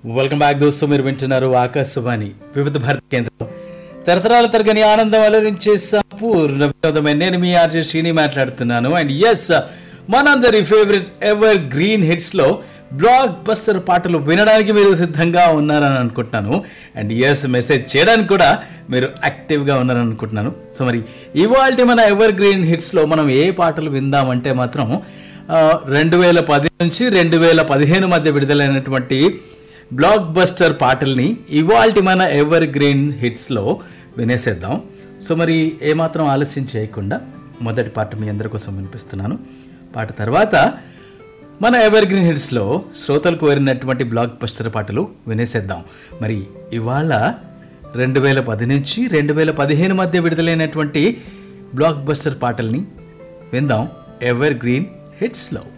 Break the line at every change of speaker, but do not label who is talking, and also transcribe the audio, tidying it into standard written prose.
Welcome back దోస్తు. మీరు వింటున్నారు ఆకాశవాణి వివిధ భారత కేంద్రం. తరతరాల తరగని ఆనందం అలరించే సంపూర్ణ వినోదమైన నేను మీ ఆర్జే శ్రీని మాట్లాడుతున్నాను. అండ్ ఎస్, మనందరి ఫేవరెట్ ఎవర్ గ్రీన్ హిట్స్ లో బ్లాక్ బస్టర్ పాటలు వినడానికి మీరు సిద్ధంగా ఉన్నారని అనుకుంటున్నాను. అండ్ ఎస్, మెసేజ్ చేయడానికి కూడా మీరు యాక్టివ్గా ఉన్నారని అనుకుంటున్నాను. సో మరి ఇవాళ మన ఎవర్ గ్రీన్ హిట్స్లో మనం ఏ పాటలు విందామంటే మాత్రం 2010 నుంచి 2015 మధ్య విడుదలైనటువంటి బ్లాక్ బస్టర్ పాటల్ని ఇవాల్టి మన ఎవర్ గ్రీన్ హిట్స్లో వినేసేద్దాం. సో మరి ఏమాత్రం ఆలస్యం చేయకుండా మొదటి పాట మీ అందరి కోసం వినిపిస్తున్నాను. పాట తర్వాత మన ఎవర్ గ్రీన్ హిట్స్లో శ్రోతలు కోరినటువంటి బ్లాక్ బస్టర్ పాటలు వినేసేద్దాం. మరి ఇవాళ 2010 నుంచి 2015 మధ్య విడుదలైనటువంటి బ్లాక్ బస్టర్ పాటల్ని విందాం ఎవర్ గ్రీన్ హిట్స్లో.